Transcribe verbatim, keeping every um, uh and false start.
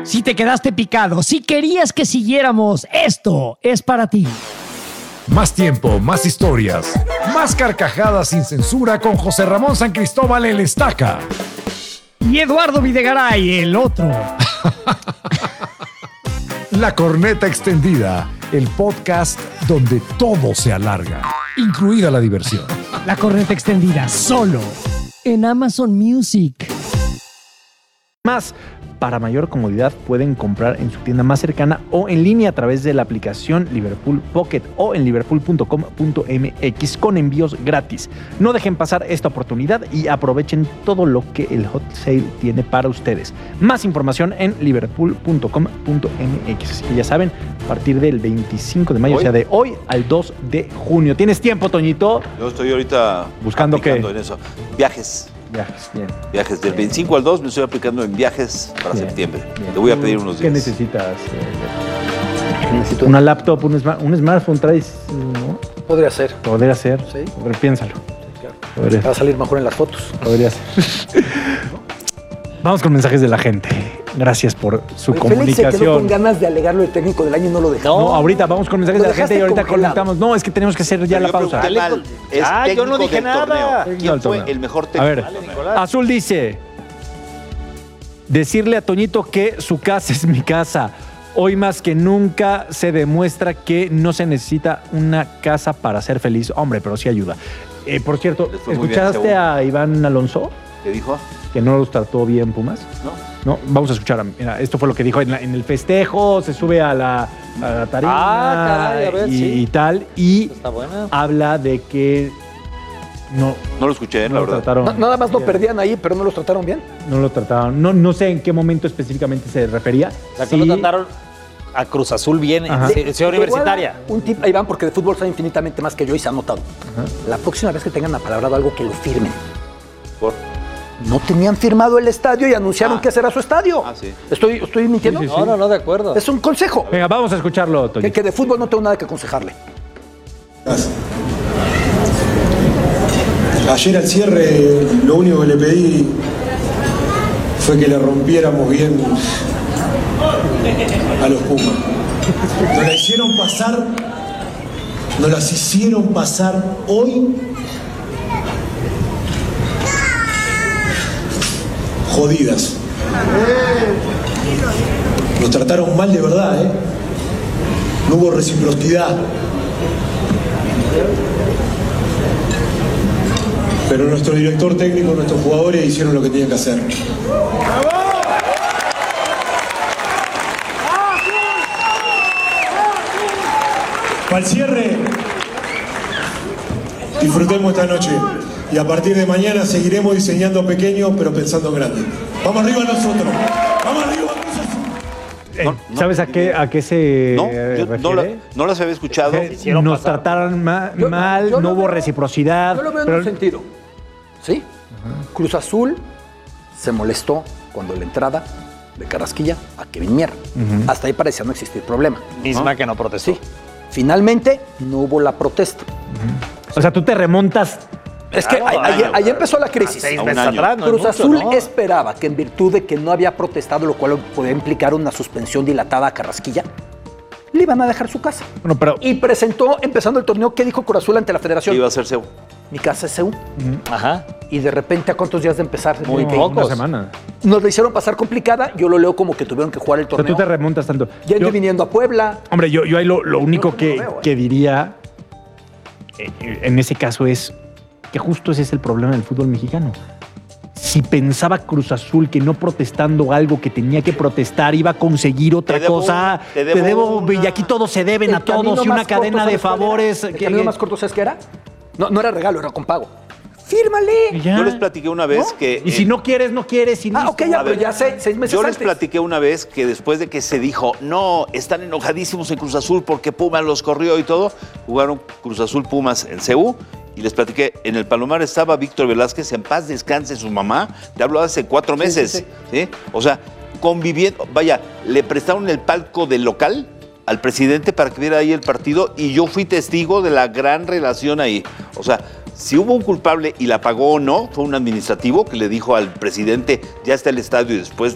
Si te quedaste picado, si querías que siguiéramos, esto es para ti. Más tiempo, más historias, más carcajadas sin censura con José Ramón San Cristóbal el Estaca. Y Eduardo Videgaray, el otro. La Corneta Extendida, el podcast donde todo se alarga, incluida la diversión. La Corneta Extendida, solo en Amazon Music. Más, para mayor comodidad pueden comprar en su tienda más cercana o en línea a través de la aplicación Liverpool Pocket o en liverpool punto com punto m x con envíos gratis. No dejen pasar esta oportunidad y aprovechen todo lo que el hot sale tiene para ustedes. Más información en liverpool punto com punto m x. Y ya saben, a partir del veinticinco de mayo, ¿Hoy? o sea, de hoy al dos de junio. ¿Tienes tiempo, Toñito? Yo estoy ahorita buscando qué en eso. Viajes. Viajes, bien. Viajes del veinticinco al dos me estoy aplicando en viajes para bien, septiembre. Bien. Te voy a pedir unos días. ¿Qué necesitas? Eh, Necesito una laptop, un, smart, un smartphone, traes, ¿no? Podría ser. Podría ser. Sí. Podría, piénsalo. Sí, claro. Podría. Va a salir mejor en las fotos. Podría ser. Vamos con mensajes de la gente. Gracias por su Oye, comunicación. Félix se quedó con ganas de alegarlo el técnico del año y no lo dejó. No, no, ahorita vamos con mensajes de la gente y ahorita congelado. conectamos. No, es que tenemos que hacer ya Pero la pausa. Mal. Es ah, yo no dije nada. Torneo. ¿Quién fue el mejor técnico? A ver, Azul dice, decirle a Toñito que su casa es mi casa. Hoy más que nunca se demuestra que no se necesita una casa para ser feliz. Hombre, pero sí ayuda. Eh, por cierto, ¿escuchaste bien, a Iván Alonso? ¿Qué dijo? ¿Que no los trató bien Pumas? No. No, vamos a escuchar. Mira, esto fue lo que dijo en, la, en el festejo, se sube a la, a la tarima ah, caray, a ver, y, sí. y tal. Y está buena. Habla de que no, no lo escuché, no la lo verdad. Trataron no, nada más lo bien. perdían ahí, pero no los trataron bien. No lo trataron. No, no sé en qué momento específicamente se refería. O sea, que sí. Lo trataron a Cruz Azul bien Ajá. en Ciudad Universitaria. Un tip, ahí van, porque de fútbol sabe infinitamente más que yo y se ha notado. Ajá. La próxima vez que tengan apalabrado algo, que lo firmen. ¿Por? No tenían firmado el estadio y anunciaron ah. que ese era su estadio. Ah, sí. ¿Estoy, estoy mintiendo? Sí, sí, sí. No, no, no, de acuerdo. Es un consejo. Venga, vamos a escucharlo, Toño. Que, que de fútbol no tengo nada que aconsejarle. Ayer al cierre lo único que le pedí fue que le rompiéramos bien a los Pumas. Nos la hicieron pasar, nos las hicieron pasar hoy jodidas. Nos trataron mal de verdad, ¿eh? No hubo reciprocidad. Pero nuestro director técnico, nuestros jugadores hicieron lo que tenían que hacer. Para el cierre, disfrutemos esta noche. Y a partir de mañana seguiremos diseñando pequeño, pero pensando en grande. Vamos arriba nosotros. Vamos arriba eh, no, no, ¿Sabes a qué, a qué se no, yo refiere? No, la, no las había escuchado. Eh, nos pasar. trataron ma yo, mal, yo no hubo veo, reciprocidad. Yo lo veo pero... en un sentido. ¿Sí? Uh-huh. Cruz Azul se molestó cuando la entrada de Carrasquilla a Kevin Mier. Uh-huh. Hasta ahí parecía no existir problema. Misma ¿no? que no protestó. Sí. Finalmente no hubo la protesta. Uh-huh. O sea, tú te remontas... Es que claro, ahí, ahí empezó la crisis. Seis meses atrás, no Cruz mucho, Azul ¿no? esperaba que en virtud de que no había protestado, lo cual podía implicar una suspensión dilatada a Carrasquilla, le iban a dejar su casa. Bueno, pero... Y presentó, empezando el torneo, ¿qué dijo Cruz Azul ante la federación? Iba a ser C U. Mi casa es C U. Uh-huh. Ajá. Y de repente, ¿a cuántos días de empezar? Muy no, pocos. Una semana. Nos la hicieron pasar complicada. Yo lo leo como que tuvieron que jugar el torneo. O sea, tú te remontas tanto. Ya estoy viniendo a Puebla. Hombre, yo, yo ahí lo, lo único no, que, no veo, que diría eh, en ese caso es que justo ese es el problema del fútbol mexicano. Si pensaba Cruz Azul que no protestando algo que tenía que protestar iba a conseguir otra te debo, cosa, te debo, te debo una... y aquí todos se deben el a todos y una cadena de favores. ¿El que, camino más corto sabes qué era? No, no era regalo, era con pago. ¡Fírmale! Yo les platiqué una vez ¿no? que... Y eh, si no quieres, no quieres. Y ah, ok, ya, pero ya sé, seis meses Yo antes. les platiqué una vez que después de que se dijo, no, están enojadísimos en Cruz Azul porque Pumas los corrió y todo, jugaron Cruz Azul Pumas en C U. Y les platiqué, en el Palomar estaba Víctor Velázquez, en paz descanse su mamá, te hablo hace cuatro meses, sí, sí, sí. ¿sí? O sea, conviviendo, vaya, le prestaron el palco del local al presidente para que viera ahí el partido y yo fui testigo de la gran relación ahí. O sea, si hubo un culpable y la pagó o no, fue un administrativo que le dijo al presidente, ya está el estadio y después